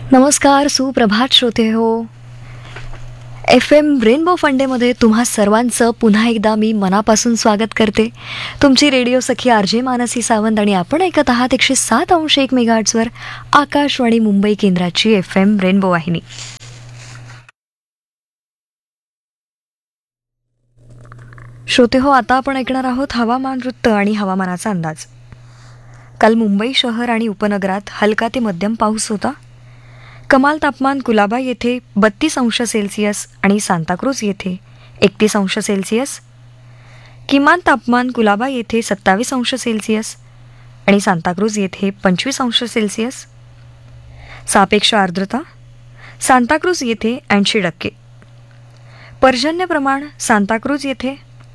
नमस्कार, सुप्रभात श्रोते हो. FM रेनबो फंडेमध्ये तुम्हा सर्वांचं पुन्हा एकदा मी मनापासून स्वागत करते. तुमची रेडिओ सखी RJ मानसी सावंत आणि आपण ऐकत आहात 107.1 मेगाहर्ट्झवर आकाशवाणी मुंबई केंद्राची FM रेनबो वाहिनी. श्रोते हो, आता आपण ऐकणार आहोत हवामान वृत्त आणि हवामानाचा अंदाज. काल मुंबई शहर आणि उपनगरात हलका ते मध्यम पाऊस होता. कमाल तापमान कुलाबा येथे 32°C आणि सांताक्रूज येथे 31°C, किमान तापमान कुलाबा येथे 27°C आणि सांताक्रूज येथे 25°C, सापेक्ष आर्द्रता सांताक्रूज येथे 80%, पर्जन्य प्रमाण सांताक्रूज येथे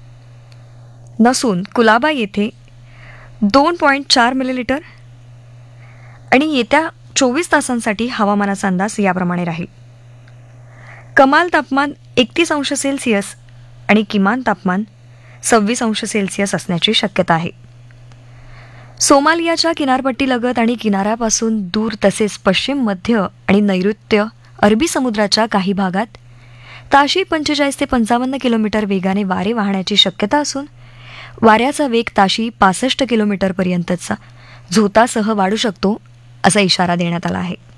नसून कुलाबा येथे 2.4 मिलीलीटर आणि येत्या 24 तासांसाठी हवामानाचा अंदाज याप्रमाणे राहील. कमाल तापमान 31°C आणि किमान तापमान 26°C असण्याची शक्यता आहे. सोमालियाच्या किनारपट्टीलगत आणि किनाऱ्यापासून दूर तसेच पश्चिम मध्य आणि नैऋत्य अरबी समुद्राच्या काही भागात ताशी 45 ते 55 किलोमीटर वेगाने वारे वाहण्याची शक्यता असून वाऱ्याचा वेग ताशी 65 किलोमीटरपर्यंतचा झोतासह वाढू शकतो असा इशारा देण्यात आला आहे.